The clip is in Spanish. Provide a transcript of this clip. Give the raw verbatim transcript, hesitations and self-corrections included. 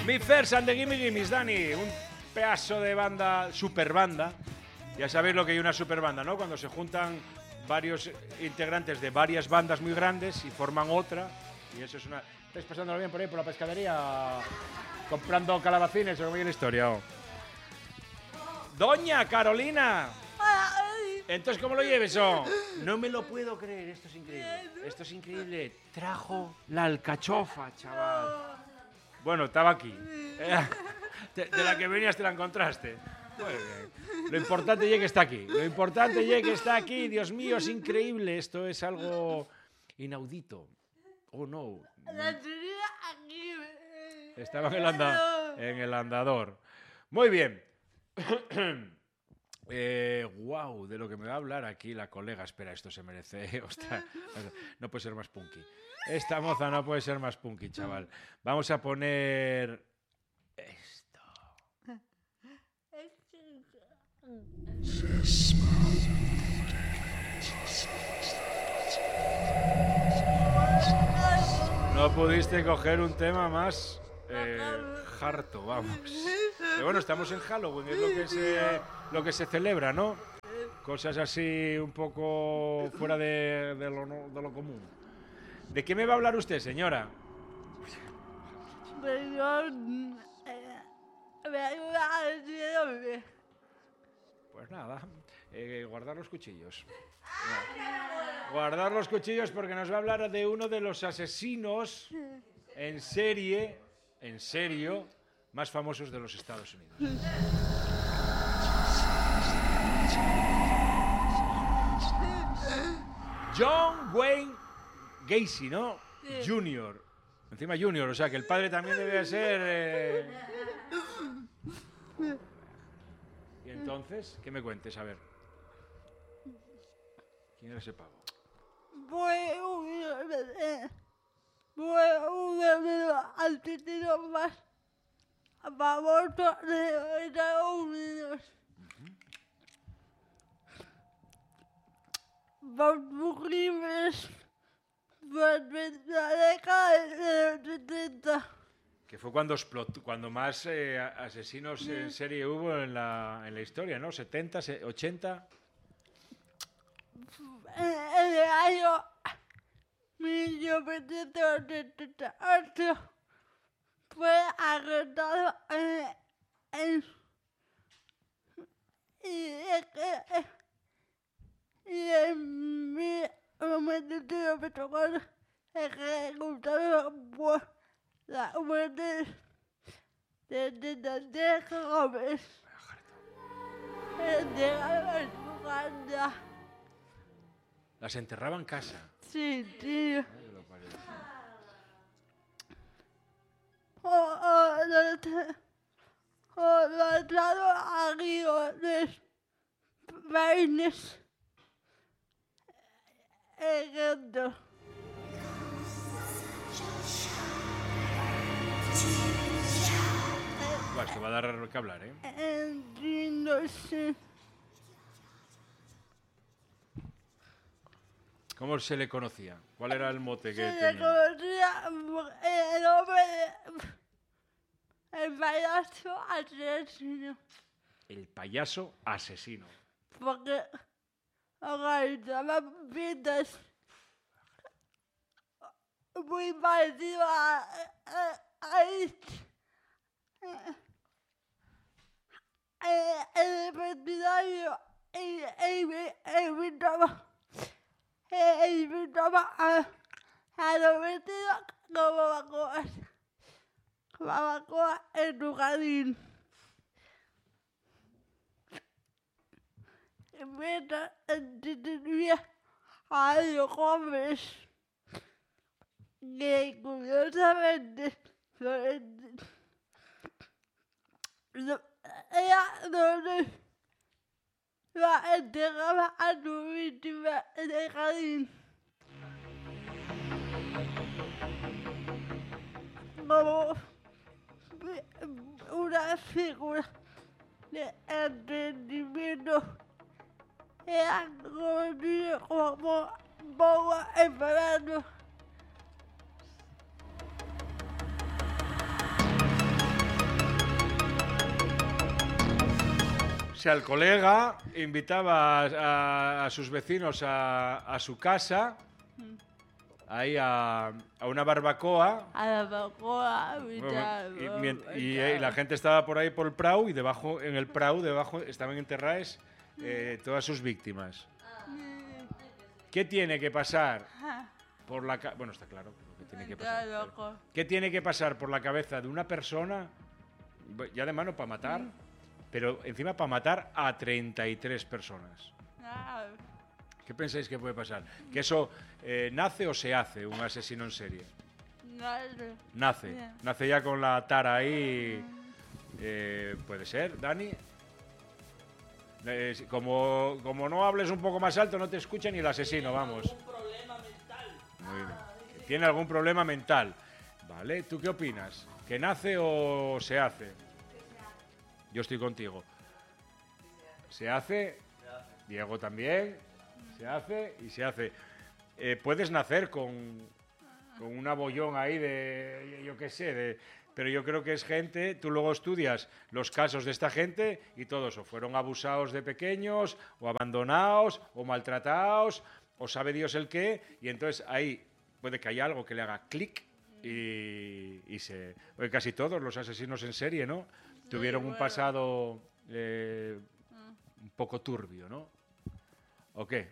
Mi First and the Gimme Gimmes, Dani. Un pedazo de banda, super banda. Ya sabéis lo que hay una super banda, ¿no? Cuando se juntan varios integrantes de varias bandas muy grandes y forman otra. Y eso es una... ¿Estáis pasándolo bien por ahí, por la pescadería? Comprando calabacines o cómo es la historia. ¿O? Doña Carolina. Entonces, ¿cómo lo lleves? Oh? No me lo puedo creer, esto es increíble. Esto es increíble. Trajo la alcachofa, chaval. Bueno, estaba aquí. De, de la que venías te la encontraste. Muy bien. Lo importante es que está aquí. Lo importante es que está aquí. Dios mío, es increíble. Esto es algo inaudito. Oh, no. La tenía aquí. Estaba en el, anda, en el andador. Muy bien. Eh, wow, de lo que me va a hablar aquí la colega. Espera, esto se merece. Ostras, no puede ser más punky. Esta moza no puede ser más punky, chaval. Vamos a poner esto. No pudiste coger un tema más eh, harto, vamos. Pero bueno, estamos en Halloween, es lo que se, lo que se celebra, ¿no? Cosas así un poco fuera de, de, lo, de lo común. ¿De qué me va a hablar usted, señora? Pues nada, eh, guardar los cuchillos. No. Guardar los cuchillos porque nos va a hablar de uno de los asesinos en serie, en serio, más famosos de los Estados Unidos. John Wayne Gacy, ¿no? Sí. Junior. Encima Junior, o sea que el padre también debe ser... Eh... Y entonces, ¿qué me cuentes? A ver. ¿Quién era ese pavo? Fue uno de, fue uno de los asesinos más famosos de Estados Unidos. Por sus crímenes durante la década de los setenta. Que fue cuando explotó, cuando más eh, asesinos en serie hubo en la, en la historia, ¿no? setenta, ochenta. En el año mil novecientos setenta y ocho fue arrestado en, en y, y en mil novecientos noventa y cuatro ejecutado por la muerte de setenta y tres jóvenes de Uganda. Las enterraba en casa. Sí, tío. O, o, los, o los aguijones peines. Ejemplo. Bueno, esto va a dar que hablar, ¿eh? Entiendo, sí. ¿Cómo se le conocía? ¿Cuál era el mote que se tenía? Se le conocía el nombre de el payaso asesino. El payaso asesino. Porque organizaba fiestas muy parecido a, a, a este. El vecindario invitaba invitaba a, a los vecinos como barbacoas, barbacoas en tu jardín. Mientras entretenía a los jóvenes que curiosamente ella donde la entregaba a su víctima en el jardín. Como una figura de entendimiento, era conocido como Bobo Esperando. sea, el colega invitaba a, a- a sus vecinos a, a su casa, ahí a, a una barbacoa, A la bacoa, bueno, vital. y, mien- y, eh, la gente estaba por ahí por el Prau y debajo, en el Prau, debajo estaban enterradas eh, todas sus víctimas. ¿Qué tiene que pasar por la ca- bueno, está claro lo que tiene que pasar. Está loco. ¿Qué tiene que pasar por la cabeza de una persona, ya de mano para matar, pero encima para matar a treinta y tres personas? Ah, ¿Qué pensáis que puede pasar? ¿Que eso eh, nace o se hace un asesino en serie? no sé. Nace. Bien. Nace ya con la tara ahí. Eh, ¿Puede ser, Dani? Eh, si- como, como no hables un poco más alto, no te escucha ni el asesino, vamos. Muy bien. Que tiene algún problema mental. Vale, ¿tú qué opinas? ¿Que nace o se hace? Yo estoy contigo. ¿Se hace? Diego también. Se hace y se hace. Eh, puedes nacer con, con un abollón ahí de, yo qué sé, de, pero yo creo que es gente, tú luego estudias los casos de esta gente y todos o fueron abusados de pequeños, o abandonados, o maltratados, o sabe Dios el qué, y entonces ahí puede que haya algo que le haga clic y, y se... Porque casi todos los asesinos en serie, ¿no? Tuvieron un bueno. pasado eh, un poco turbio, ¿no? ¿O qué?